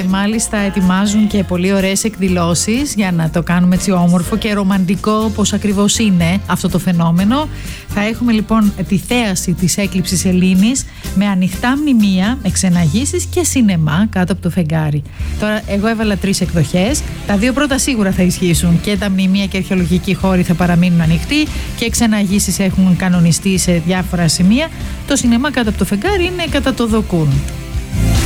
μάλιστα ετοιμάζουν και πολύ ωραίες εκδηλώσεις για να το κάνουμε έτσι όμορφο και ρομαντικό, όπως ακριβώς είναι αυτό το φαινόμενο. Θα έχουμε λοιπόν τη θέαση της έκλειψης Ελλήνης με ανοιχτά μνημεία, εξεναγήσεις και σινεμά κάτω από το φεγγάρι. Τώρα εγώ έβαλα 3 εκδοχές. Τα 2 πρώτα σίγουρα θα ισχύσουν, και τα μνημεία και αρχαιολογικοί χώροι θα παραμείνουν ανοιχτοί και εξεναγήσεις έχουν κανονιστεί σε διάφορα σημεία. Το σινεμά κάτω από το φεγγάρι είναι κατά το δοκούν.